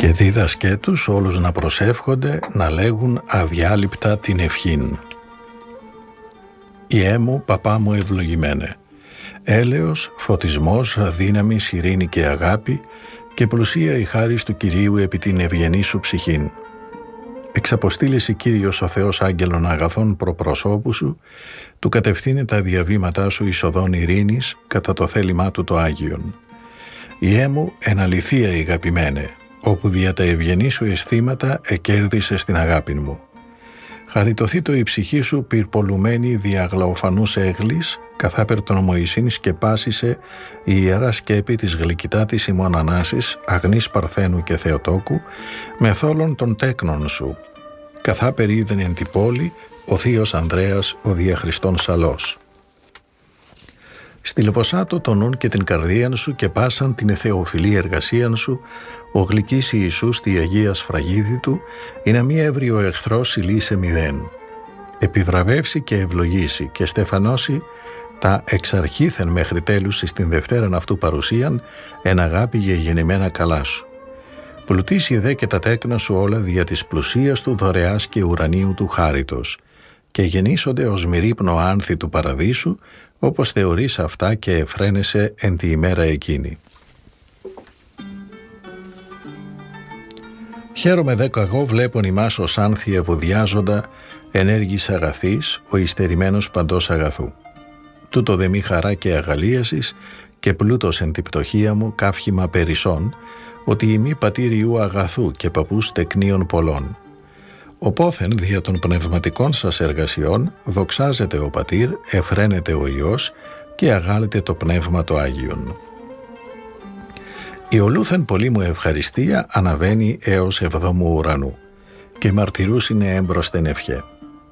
Και δίδασκέ τους όλους να προσεύχονται, να λέγουν αδιάλειπτα την ευχήν. Ιέ μου, παπά μου ευλογημένε, έλεος, φωτισμός, δύναμη, ειρήνη και αγάπη και πλουσία η χάρις του Κυρίου επί την ευγενή σου ψυχήν. Εξαποστήλεσαι Κύριος ο Θεός άγγελων αγαθών προπροσώπου σου, του κατευθύνει τα διαβήματά σου εις οδόν ειρήνης κατά το θέλημά του το Άγιον. Ιέ μου, εν αληθεία ηγαπημένε, όπου δια τα ευγενή σου αισθήματα εκέρδισες την αγάπη μου. Χαριτωθεί το η ψυχή σου πυρπολουμένη δια γλαοφανούς έγλης, καθάπερ τον Μωυσήν σκεπάσισε η ιερά σκέπη της γλυκητάτης ημών Ανάσης, αγνής Παρθένου και Θεοτόκου, με θόλων των τέκνων σου. Καθάπερ είδεν εν την πόλη ο θείος Ανδρέας ο διαχριστών Σαλός. Στυλποσάτω τον νουν και την καρδίαν σου και πάσαν την εθεοφιλή εργασίαν σου, ο γλυκής Ιησούς τη Αγία Σφραγίδη του, είναι μία εύριο εχθρός συλλήσε μηδέν. Επιβραβεύσει και ευλογήσει και στεφανώσει τα εξαρχήθεν μέχρι τέλους εις την Δευτέραν αυτού παρουσίαν εν αγάπη για γεννημένα καλά σου. Πλουτίσει δε και τα τέκνα σου όλα δια της πλουσίας του δωρεάς και ουρανίου του χάριτος και γεννήσονται ως μυρίπνο άνθη του παραδείσου, όπως θεωρείς αυτά και εφραίνεσαι εν τη ημέρα εκείνη. Χαίρομαι δέκο εγώ βλέπων ημάς ως άνθη ευωδιάζοντα ενέργης αγαθής, ο υστερημένος παντός αγαθού. Τούτο δε μη χαρά και αγαλίασης και πλούτος εν τη πτωχία μου καύχημα περισσών, ότι ημί πατήριου αγαθού και παππούς τεκνίων πολλών. Οπόθεν δια των πνευματικών σας εργασιών δοξάζεται ο Πατήρ, εφραίνεται ο Υιός και αγάλεται το Πνεύμα το Άγιον. Η ολούθεν πολύ μου ευχαριστία αναβαίνει έως εβδόμου ουρανού και μαρτυρούς είναι έμπροσθεν ευχέ.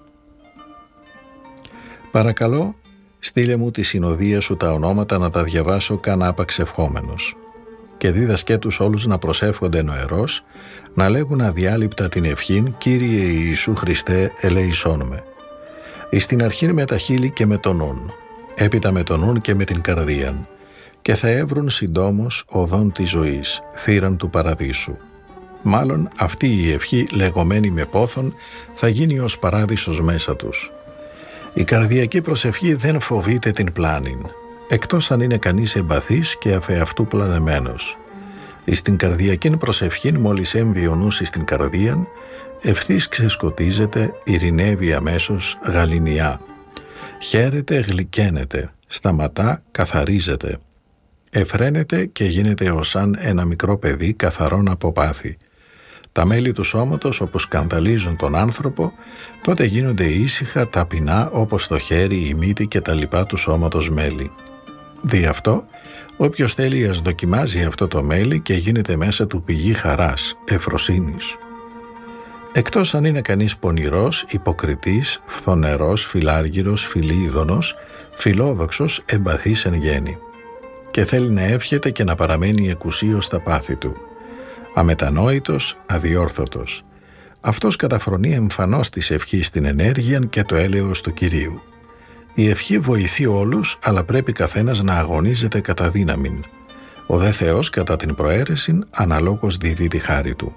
Παρακαλώ, στείλε μου τη συνοδεία σου τα ονόματα να τα διαβάσω καν άπαξ ευχόμενος. Και δίδασκέ τους όλους να προσεύχονται νοερός, να λέγουν αδιάλειπτα την ευχήν «Κύριε Ιησού Χριστέ, ελεησόν με». Εις την αρχήν με τα χείλη και με τον νουν, έπειτα με τον νουν και με την καρδίαν, και θα έβρουν συντόμως οδόν της ζωής, θύραν του παραδείσου. Μάλλον αυτή η ευχή λεγωμένη με πόθον θα γίνει ως παράδεισος μέσα τους. Η καρδιακή προσευχή δεν φοβείται την πλάνην, εκτός αν είναι κανείς εμπαθής και αφεαυτού πλανεμένος. Εις την καρδιακήν προσευχήν μόλις έμβει ο νους εις την καρδίαν, ευθύς ξεσκοτίζεται, ειρηνεύει αμέσως γαληνιά. Χαίρεται, γλυκαίνεται, σταματά, καθαρίζεται. Εφραίνεται και γίνεται ως αν ένα μικρό παιδί καθαρόν από πάθη. Τα μέλη του σώματος όπως σκανδαλίζουν τον άνθρωπο, τότε γίνονται ήσυχα, ταπεινά όπως το χέρι, η μύτη και τα λοιπά του σώματος μέλη. Δι' αυτό, όποιος θέλει ας δοκιμάζει αυτό το μέλι και γίνεται μέσα του πηγή χαράς, ευφροσύνης. Εκτός αν είναι κανείς πονηρός, υποκριτής, φθονερός, φιλάργυρος, φιλίδωνος, φιλόδοξος, εμπαθής εν γέννη. Και θέλει να εύχεται και να παραμένει εκουσίως στα πάθη του. Αμετανόητος, αδιόρθωτος. Αυτός καταφρονεί εμφανώς της ευχής την ενέργεια και το έλεος του Κυρίου. Η ευχή βοηθεί όλους, αλλά πρέπει καθένας να αγωνίζεται κατά δύναμην. Ο δε Θεός κατά την προαίρεσιν αναλόγως διδεί τη χάρη του.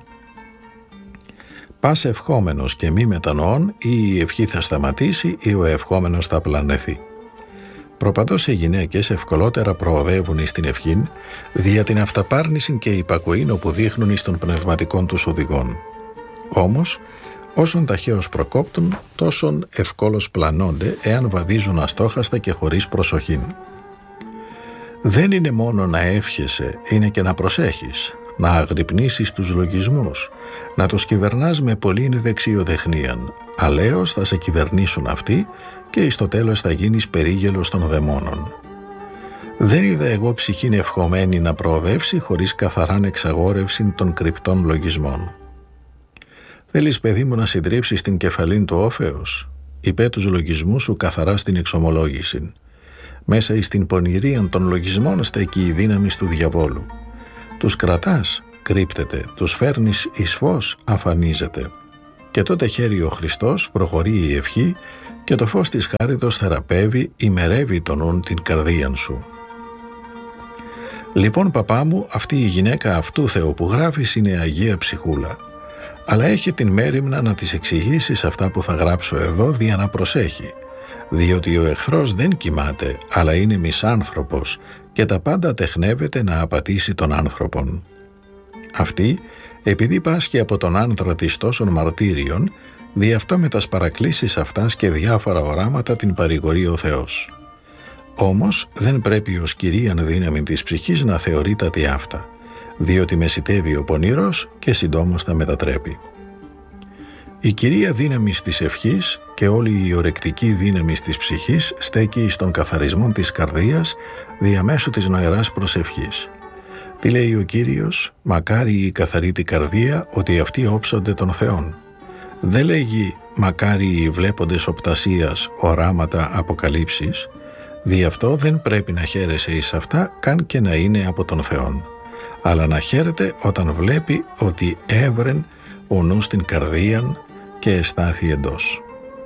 Πας ευχόμενος και μη μετανοών, ή η ευχή θα σταματήσει ή ο ευχόμενος θα πλανεθεί. Προπαντός οι γυναίκες ευκολότερα προοδεύουν εις την ευχήν, δια την αυταπάρνησιν και υπακοήν όπου δείχνουν εις των πνευματικών τους οδηγών. Όμως, όσον ταχαίως προκόπτουν, τόσον ευκόλως πλανώνται, εάν βαδίζουν αστόχαστα και χωρίς προσοχήν. Δεν είναι μόνο να εύχεσαι, είναι και να προσέχεις, να αγρυπνήσεις τους λογισμούς, να τους κυβερνάς με πολλήν δεξιοδεχνίαν. Αλέως θα σε κυβερνήσουν αυτοί και εις το τέλος θα γίνεις περίγελος των δαιμόνων. Δεν είδα εγώ ψυχήν ευχομένη να προοδεύσει χωρίς καθαράν εξαγόρευση των κρυπτών λογισμών. Θέλεις, παιδί μου, να συντρίψεις την κεφαλήν του όφεως, υπέ τους λογισμούς σου καθαρά στην εξομολόγηση. Μέσα εις την πονηρίαν των λογισμών στέκει η δύναμη του διαβόλου. Τους κρατάς, κρύπτεται, τους φέρνεις εις φως, αφανίζεται. Και τότε χαίρει ο Χριστός, προχωρεί η ευχή και το φως της χάριτος θεραπεύει, ημερεύει τον νουν την καρδίαν σου. Λοιπόν, παπά μου, αυτή η γυναίκα αυτού Θεού που γράφεις είναι Αγία Ψυχούλα. Αλλά έχει την μέριμνα να της εξηγήσεις αυτά που θα γράψω εδώ, δια να προσέχει. Διότι ο εχθρός δεν κοιμάται, αλλά είναι μισάνθρωπος και τα πάντα τεχνεύεται να απατήσει τον άνθρωπον. Αυτή, επειδή πάσχει από τον άνδρα της τόσων μαρτύριων, δι' αυτό με τας παρακλήσεις αυτάς και διάφορα οράματα την παρηγορεί ο Θεός. Όμως δεν πρέπει ως κυρίαν δύναμη της ψυχής να θεωρείταται αυτά, διότι μεσητεύει ο πονηρός και συντόμως θα μετατρέπει. Η κυρία δύναμη της ευχής και όλη η ορεκτική δύναμη της ψυχής στέκει στον καθαρισμό της καρδίας διαμέσου της νοεράς προσευχής. Τι λέει ο Κύριος? Μακάρι η καθαρή καρδία, ότι αυτοί όψονται των Θεών. Δεν λέγει μακάρι οι βλέποντες οπτασίας, οράματα, αποκαλύψεις. Δι' αυτό δεν πρέπει να χαίρεσαι εις αυτά, καν και να είναι από τον Θεόν, αλλά να χαίρεται όταν βλέπει ότι έβρεν ο νους την καρδίαν και εστάθη εντός.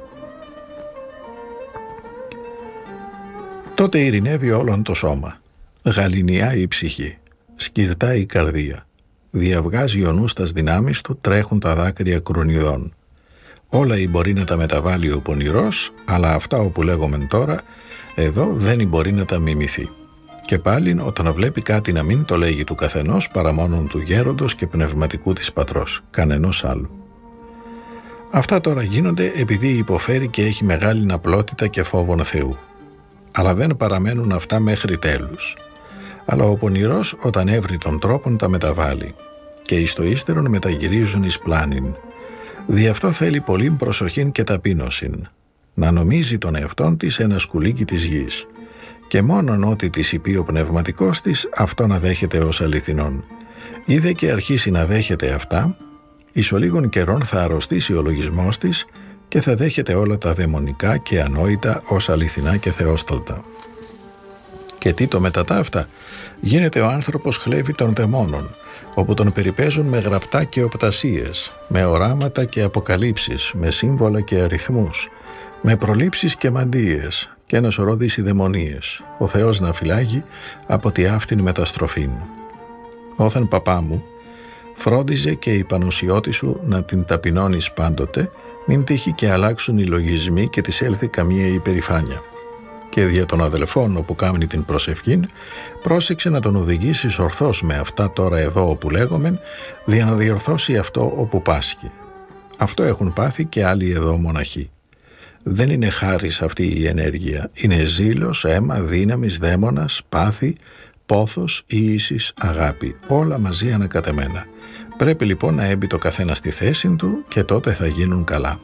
Τότε ειρηνεύει όλον το σώμα, γαληνιά η ψυχή, σκυρτά η καρδία, διαβγάζει ο νους τας δυνάμεις του, τρέχουν τα δάκρυα κρονιδών. Όλα μπορεί να τα μεταβάλει ο πονηρός, αλλά αυτά όπου λέγομεν τώρα, εδώ δεν μπορεί να τα μιμηθεί. Και πάλιν όταν βλέπει κάτι να μην το λέγει του καθενός παρά μόνον του γέροντος και πνευματικού της πατρός, κανενός άλλου. Αυτά τώρα γίνονται επειδή υποφέρει και έχει μεγάλη απλότητα και φόβον Θεού. Αλλά δεν παραμένουν αυτά μέχρι τέλους. Αλλά ο πονηρός όταν έβρει τον τρόπον τα μεταβάλει και εις το ύστερον μεταγυρίζουν εις πλάνην. Δι' αυτό θέλει πολύ προσοχήν και ταπείνωσιν, να νομίζει τον εαυτόν της ένα σκουλίκι της γης και μόνον ότι της είπε ο πνευματικός της αυτό να δέχεται ως αληθινόν. Είδε και αρχίσει να δέχεται αυτά, εις ο λίγων καιρών θα αρρωστήσει ο λογισμός της και θα δέχεται όλα τα δαιμονικά και ανόητα ως αληθινά και θεόσταλτα. Και τι το μετά τα αυτά? Γίνεται ο άνθρωπος χλέβη των δαιμόνων, όπου τον περιπέζουν με γραπτά και οπτασίες, με οράματα και αποκαλύψεις, με σύμβολα και αριθμούς, με προλήψεις και μαντίες και ένα σωρό δυσιδαιμονίες, ο Θεός να φυλάγει από τη αυτήν μεταστροφήν. Όθεν παπά μου, φρόντιζε και η πανουσιώτη σου να την ταπεινώνεις πάντοτε, μην τύχει και αλλάξουν οι λογισμοί και της έλθει καμία υπερηφάνεια. Και δια των αδελφών όπου κάμνει την προσευχήν, πρόσεξε να τον οδηγήσεις ορθώς με αυτά τώρα εδώ όπου λέγομεν, δια να διορθώσει αυτό όπου πάσχει. Αυτό έχουν πάθει και άλλοι εδώ μοναχοί. Δεν είναι χάρις αυτή η ενέργεια, είναι ζήλος, αίμα, δύναμης, δαίμονας, πάθη, πόθος, ίησης, αγάπη, όλα μαζί ανακατεμένα. Πρέπει λοιπόν να έμπει το καθένα στη θέση του και τότε θα γίνουν καλά.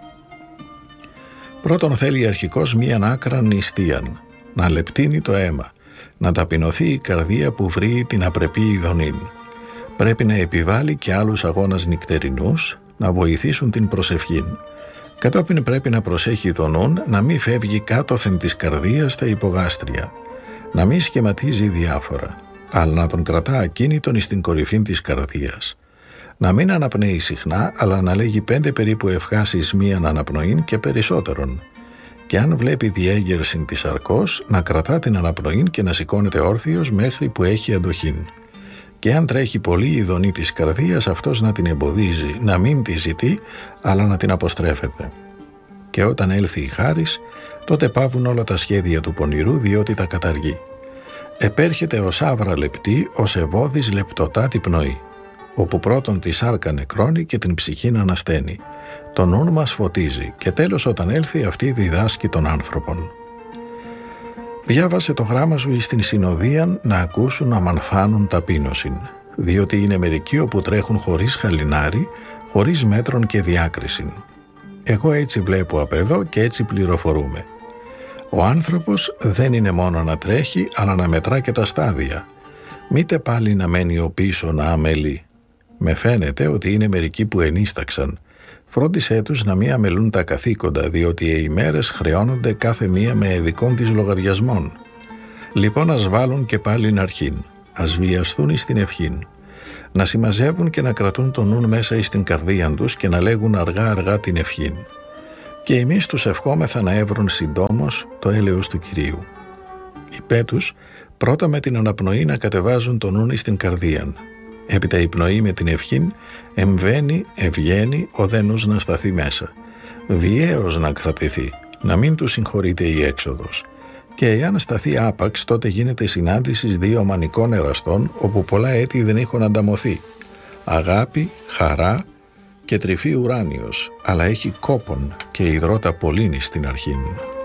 Πρώτον θέλει αρχικώς μίαν άκραν νηστείαν, να λεπτύνει το αίμα, να ταπεινωθεί η καρδία που βρει την απρεπή ειδονήν. Πρέπει να επιβάλλει και άλλους αγώνας νυκτερινούς, να βοηθήσουν την προσευχήν. Κατόπιν πρέπει να προσέχει τον νουν να μην φεύγει κάτωθεν της καρδίας στα υπογάστρια, να μην σχηματίζει διάφορα, αλλά να τον κρατά ακίνητον εις την κορυφή της καρδίας. Να μην αναπνέει συχνά, αλλά να λέγει 5 περίπου ευχάσεις μίαν αναπνοήν και περισσότερον. Και αν βλέπει διέγερσιν της αρκός, να κρατά την αναπνοήν και να σηκώνεται όρθιος μέχρι που έχει αντοχήν. Και αν τρέχει πολύ η ειδονή της καρδίας, αυτός να την εμποδίζει, να μην τη ζητεί, αλλά να την αποστρέφεται. Και όταν έλθει η χάρις, τότε πάβουν όλα τα σχέδια του πονηρού, διότι τα καταργεί. Επέρχεται ως άβρα λεπτή, ως ευώδης λεπτοτά την πνοή, όπου πρώτον τη σάρκα νεκρώνει και την ψυχήν ανασταίνει. Το νουν μας φωτίζει και τέλος όταν έλθει αυτή διδάσκει των άνθρωπων. Διάβασε το γράμμα σου εις την συνοδίαν να ακούσουν αμανθάνουν ταπείνωσιν, διότι είναι μερικοί όπου τρέχουν χωρίς χαλινάρι, χωρίς μέτρον και διάκρισιν. Εγώ έτσι βλέπω απ' εδώ και έτσι πληροφορούμε. Ο άνθρωπος δεν είναι μόνο να τρέχει, αλλά να μετρά και τα στάδια. Μήτε πάλι να μένει ο πίσω να αμελεί. Με φαίνεται ότι είναι μερικοί που ενίσταξαν. Φρόντισέ τους να μην αμελούν τα καθήκοντα, διότι οι ημέρες χρεώνονται κάθε μία με ειδικών της λογαριασμών. Λοιπόν ας βάλουν και πάλι αρχήν, ας βιαστούν εις την ευχήν. Να συμμαζεύουν και να κρατούν τον νουν μέσα εις την καρδία τους και να λέγουν αργά-αργά την ευχήν. Και εμείς τους ευχόμεθα να έβρουν συντόμως το έλεος του Κυρίου. Υπέ τους, Πρώτα με την αναπνοή να κατεβάζουν τον νου στην καρδίαν. Έπειτα η πνοή με την ευχήν εμβαίνει, ευγαίνει, ο δε νους να σταθεί μέσα. Βιαίως να κρατηθεί, να μην του συγχωρείται η έξοδος. Και εάν σταθεί άπαξ, τότε γίνεται συνάντηση δύο μανικών εραστών, όπου πολλά έτη δεν έχουν ανταμωθεί. Αγάπη, χαρά και τρυφή ουράνιος, αλλά έχει κόπον και υδρότα πολύνη στην αρχήν.